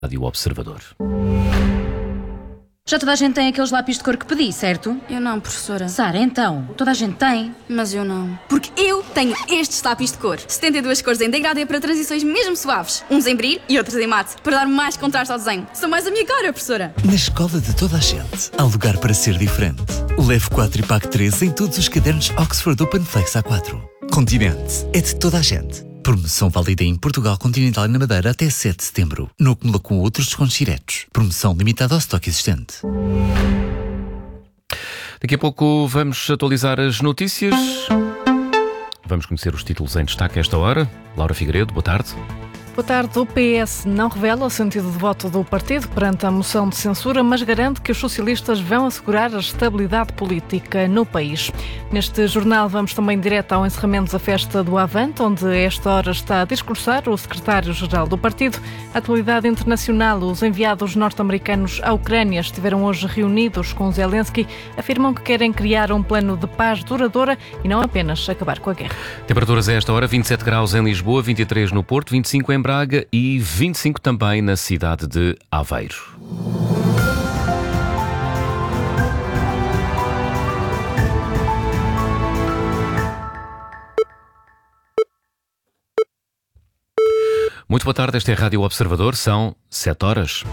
Rádio Observador. Já toda a gente tem aqueles lápis de cor que pedi, certo? Eu não, professora. Sara, então, toda a gente tem. Mas eu não. Porque eu tenho estes lápis de cor. 72 cores em degradê para transições mesmo suaves. Uns em brilho e outros em mate, para dar mais contraste ao desenho. São mais a minha cara, professora. Na escola de toda a gente, há lugar para ser diferente. Leve 4 e pague 3 em todos os cadernos Oxford Open Flex A4. Continente é de toda a gente. Promoção válida em Portugal Continental e na Madeira até 7 de setembro. Não acumula com outros descontos diretos. Promoção limitada ao estoque existente. Daqui a pouco vamos atualizar as notícias. Vamos conhecer os títulos em destaque a esta hora. Laura Figueiredo, boa tarde. Boa tarde. O PS não revela o sentido de voto do partido perante a moção de censura, mas garante que os socialistas vão assegurar a estabilidade política no país. Neste jornal vamos também direto ao encerramento da festa do Avante, onde a esta hora está a discursar o secretário-geral do partido. A atualidade internacional, os enviados norte-americanos à Ucrânia estiveram hoje reunidos com Zelensky, afirmam que querem criar um plano de paz duradoura e não apenas acabar com a guerra. Temperaturas a esta hora, 27 graus em Lisboa, 23 no Porto, 25 em Braga e 25 também na cidade de Aveiro. Muito boa tarde, esta é a Rádio Observador, são 7 horas.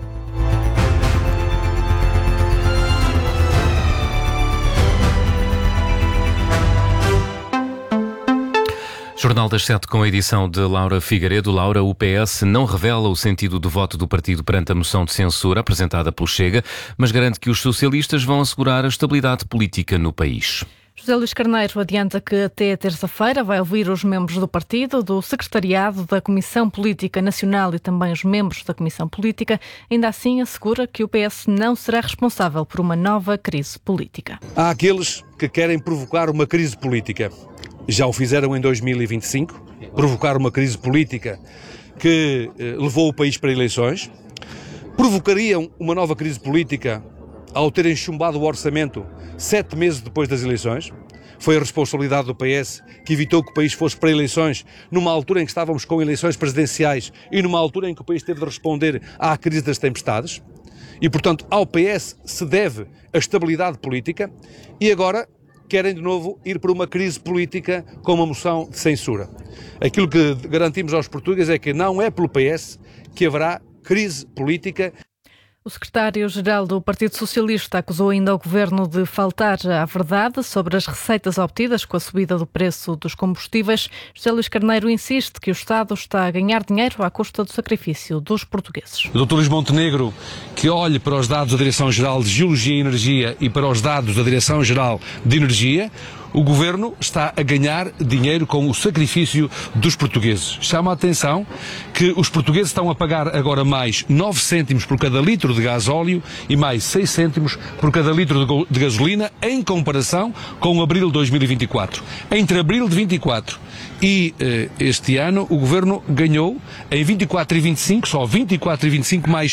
Jornal das 7 com a edição de Laura Figueiredo. Laura, o PS não revela o sentido do voto do partido perante a moção de censura apresentada pelo Chega, mas garante que os socialistas vão assegurar a estabilidade política no país. José Luís Carneiro adianta que até terça-feira vai ouvir os membros do partido, do secretariado, da Comissão Política Nacional e também os membros da Comissão Política. Ainda assim, assegura que o PS não será responsável por uma nova crise política. Há aqueles que querem provocar uma crise política. Já o fizeram em 2025, provocar uma crise política que levou o país para eleições. Provocariam uma nova crise política ao terem chumbado o orçamento 7 meses depois das eleições. Foi a responsabilidade do PS que evitou que o país fosse para eleições numa altura em que estávamos com eleições presidenciais e numa altura em que o país teve de responder à crise das tempestades. E, portanto, ao PS se deve a estabilidade política e agora querem de novo ir para uma crise política com uma moção de censura. Aquilo que garantimos aos portugueses é que não é pelo PS que haverá crise política. O secretário-geral do Partido Socialista acusou ainda o governo de faltar à verdade sobre as receitas obtidas com a subida do preço dos combustíveis. José Luís Carneiro insiste que o Estado está a ganhar dinheiro à custa do sacrifício dos portugueses. O Dr. Luís Montenegro, que olhe para os dados da Direção-Geral de Geologia e Energia e para os dados da Direção-Geral de Energia, o Governo está a ganhar dinheiro com o sacrifício dos portugueses. Chama a atenção que os portugueses estão a pagar agora mais 9 cêntimos por cada litro de gasóleo e mais 6 cêntimos por cada litro de gasolina em comparação com abril de 2024. Entre abril de 24 e este ano, o Governo ganhou em 24 e 25, só 24 e 25, mais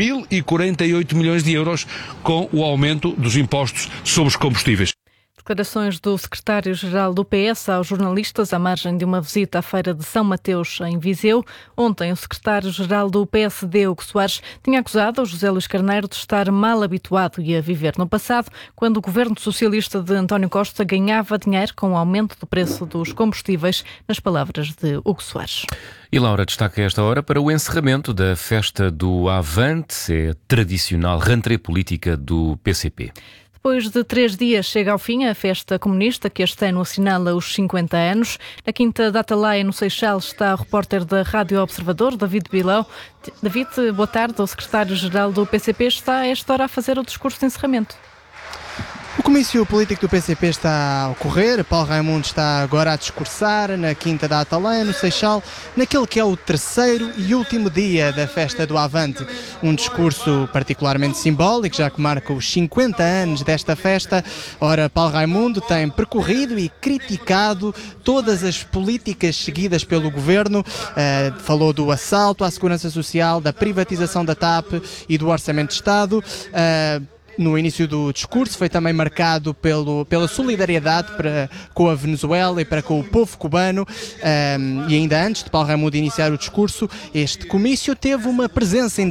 1.048 milhões de euros com o aumento dos impostos sobre os combustíveis. Declarações do secretário-geral do PS aos jornalistas à margem de uma visita à Feira de São Mateus, em Viseu. Ontem, o secretário-geral do PSD, Hugo Soares, tinha acusado o José Luís Carneiro de estar mal habituado e a viver no passado, quando o governo socialista de António Costa ganhava dinheiro com o aumento do preço dos combustíveis, nas palavras de Hugo Soares. E Laura destaca esta hora para o encerramento da festa do Avante, é a tradicional rentrée política do PCP. Depois de 3 dias chega ao fim a festa comunista, que este ano assinala os 50 anos. Na Quinta da Atalaia, no Seixal, está o repórter da Rádio Observador, David Bilão. David, boa tarde. O secretário-geral do PCP está a esta hora a fazer o discurso de encerramento. O comício político do PCP está a ocorrer. Paulo Raimundo está agora a discursar na Quinta da Atalaia, no Seixal, naquele que é o terceiro e último dia da festa do Avante. Um discurso particularmente simbólico, já que marca os 50 anos desta festa. Ora, Paulo Raimundo tem percorrido e criticado todas as políticas seguidas pelo governo. Falou do assalto à segurança social, da privatização da TAP e do Orçamento de Estado. no início do discurso, foi também marcado pela solidariedade com a Venezuela e para com o povo cubano, e ainda antes de Paulo Raimundo iniciar o discurso, este comício teve uma presença